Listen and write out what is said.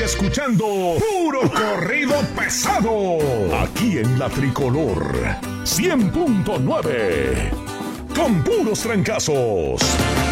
escuchando Puro Corrido Pesado. Aquí en la Tricolor 100.9. Con puros trancazos.